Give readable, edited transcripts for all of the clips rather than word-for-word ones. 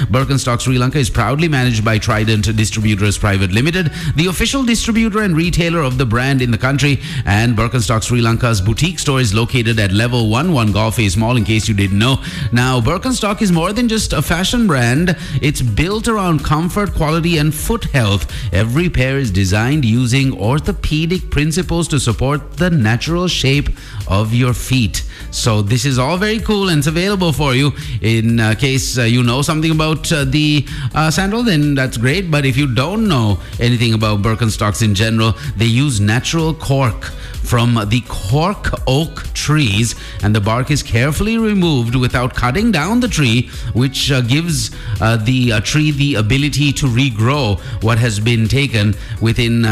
Birkenstock Sri Lanka is proudly managed by Trident Distributors Private Limited, the official distributor and retailer of the brand in the country. And Birkenstock Sri Lanka's boutique store is located at level 1 Golf Face Mall, in case you didn't know. Now, Birkenstock is more than just a fashion brand. It's built around comfort, quality, and foot health. Every pair is designed using orthopedic principles to support the natural shape of your feet. So this is all very cool, and it's available for you. In case you know something about the sandal, then that's great. But if you don't know anything about Birkenstocks in general, they use natural cork from the cork oak trees, and the bark is carefully removed without cutting down the tree, which gives the tree the ability to regrow what has been taken within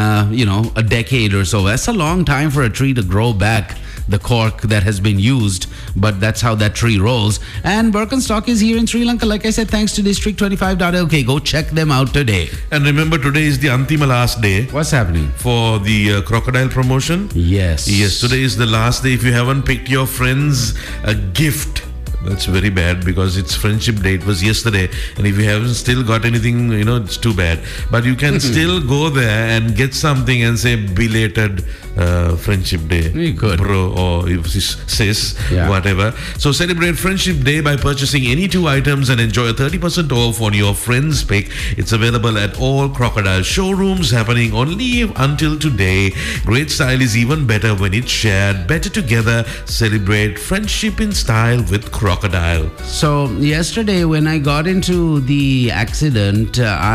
a decade or so. That's a long time for a tree to grow back the cork that has been used, but that's how that tree rolls. And Birkenstock is here in Sri Lanka, like I said, thanks to District25.lk. Go check them out today. And remember, today is the Antima last day. What's happening? For the crocodile promotion. Yes, today is the last day. If you haven't picked your friends a gift, that's very bad, because it's Friendship Day. It was yesterday, and if you haven't still got anything, it's too bad. But you can still go there and get something and say belated Friendship Day. You could, bro, or sis, whatever. So celebrate Friendship Day by purchasing any 2 items and enjoy a 30% off on your friend's pick. It's available at all Crocodile showrooms, happening only until today. Great style is even better when it's shared. Better together. Celebrate friendship in style with Crocodile. So yesterday when I got into the accident,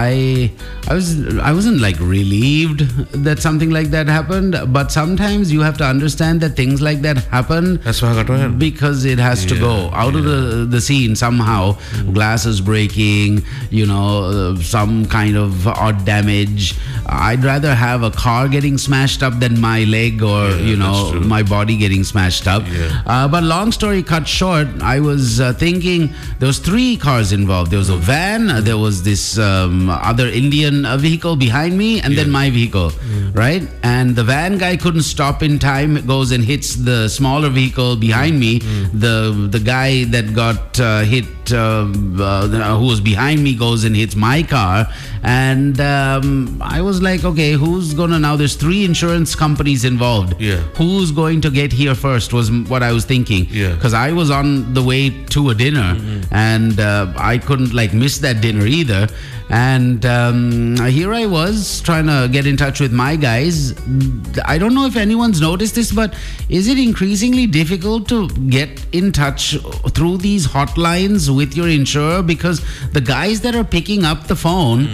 I wasn't like relieved that something like that happened, but sometimes you have to understand that things like that happen because it has to go out of the scene somehow. Glasses breaking, some kind of odd damage. I'd rather have a car getting smashed up than my leg or my body getting smashed up. But long story cut short, I was thinking there was 3 cars involved. There was a van, there was this other Indian vehicle behind me, and then my vehicle, right? And the van guy couldn't stop in time. It goes and hits the smaller vehicle behind me. The guy that got hit, who was behind me, goes and hits my car. And I was like, okay, who's gonna now? There's 3 insurance companies involved. Who's going to get here first was what I was thinking. Because I was on the way to a dinner, and I couldn't miss that dinner either. And here I was trying to get in touch with my guys. I don't know if anyone's noticed this, but is it increasingly difficult to get in touch through these hotlines with your insurer? Because the guys that are picking up the phone,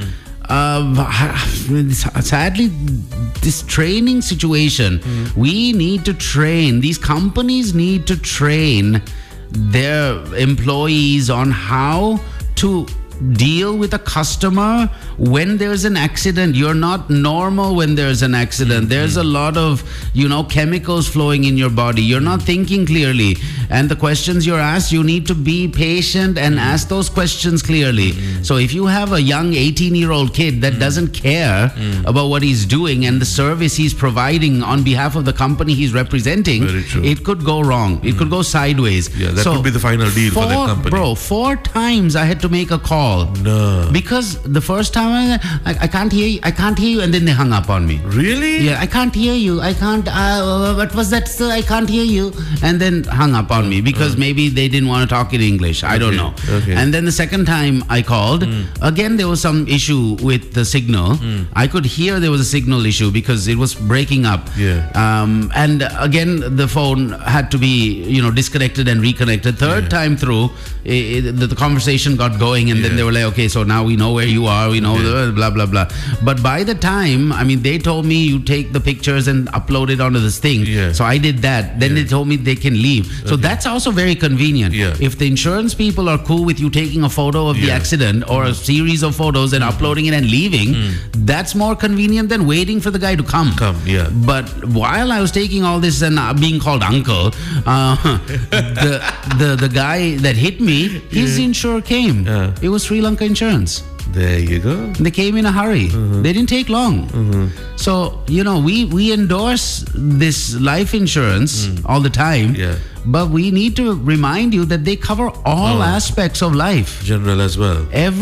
sadly, this training situation, we need to train. These companies need to train their employees on how to deal with a customer when there's an accident. You're not normal when there's an accident. There's a lot of chemicals flowing in your body. You're not thinking clearly, and the questions you're asked, you need to be patient and ask those questions clearly. So if you have a young 18-year-old kid that doesn't care about what he's doing and the service he's providing on behalf of the company he's representing, it could go wrong. It could go sideways. That could be the final deal for that company. Bro, 4 times I had to make a call. No. Because the first time I can't hear you, and then they hung up on me. Really? Yeah, I can't hear you. I can't, what was that, sir? I can't hear you. And then hung up on me because maybe they didn't want to talk in English. I don't know. And then the second time I called, again there was some issue with the signal. I could hear there was a signal issue because it was breaking up. And again the phone had to be disconnected and reconnected. Third time through, the conversation got going, and then they were like, okay, so now we know where you are, we know blah blah blah. But by the time, they told me you take the pictures and upload it onto this thing. So I did that. Then they told me they can leave. So that's also very convenient. If the insurance people are cool with you taking a photo of the accident or a series of photos and uploading it and leaving, that's more convenient than waiting for the guy to come. But while I was taking all this and being called uncle, the guy that hit me, his insurer came. It was Sri Lanka Insurance. There you go. They came in a hurry. They didn't take long. So, we endorse this life insurance all the time. But we need to remind you that they cover all aspects of life. General as well.